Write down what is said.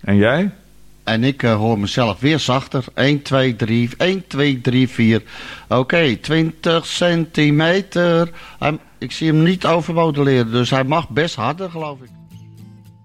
En jij? En ik hoor mezelf weer zachter. 1, 2, 3, 1, 2, 3, 4. Oké, 20 centimeter. Ik zie hem niet overmodelleren, dus hij mag best harder, geloof ik.